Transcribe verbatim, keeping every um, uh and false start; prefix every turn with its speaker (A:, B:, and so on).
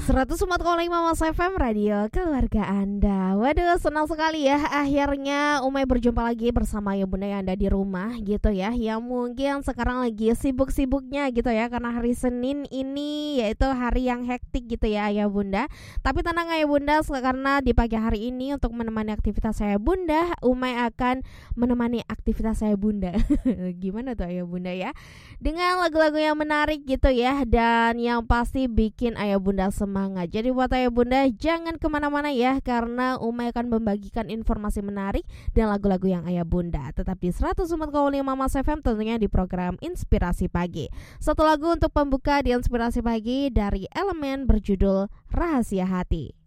A: seratus empat koma lima Mas F M Radio keluarga Anda. Waduh, senang sekali ya. Akhirnya Umay berjumpa lagi bersama ya bunda yang ada di rumah gitu ya, yang mungkin sekarang lagi sibuk-sibuknya gitu ya, karena hari Senin ini yaitu hari yang hektik gitu ya ayah bunda. Tapi tenang ayah bunda, karena di pagi hari ini untuk menemani aktivitas saya bunda, Umay akan menemani aktivitas saya bunda. Gimana tuh ayah bunda ya, dengan lagu-lagu yang menarik gitu ya, dan yang pasti bikin ayah bunda semangat. Jadi buat ayah bunda jangan kemana-mana ya, karena Umay akan membagikan informasi menarik dan lagu-lagu yang ayah bunda tetap di seratus empat koma lima Mas F M, tentunya di program Inspirasi Pagi. Satu lagu untuk pembuka di Inspirasi Pagi dari Elemen berjudul Rahasia Hati.